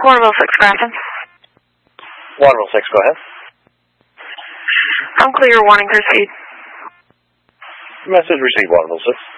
Waterville 6, Grafton. Waterville 6, go ahead. I'm clear, wanting cruise speed. Message received, Waterville 6.